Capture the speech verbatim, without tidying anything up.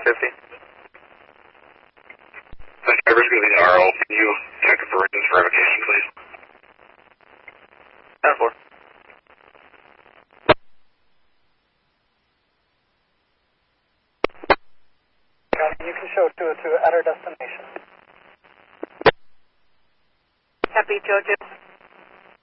fifty. The driver's going to be an R L. Can you check for written verification, please? ten four. You can show two oh two at our destination. Copy, Jojo